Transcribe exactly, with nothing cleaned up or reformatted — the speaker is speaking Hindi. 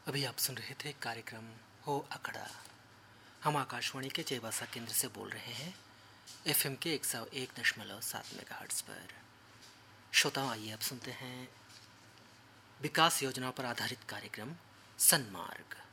अभी आप सुन रहे थे कार्यक्रम हो अखड़ा। हम आकाशवाणी के चेबासा केंद्र से बोल रहे हैं एफएम के एक सौ एक दशमलव सात मेगाहर्ट्ज़ पर। श्रोताओं, आइए अब सुनते हैं विकास योजनाओं पर आधारित कार्यक्रम सन्मार्ग।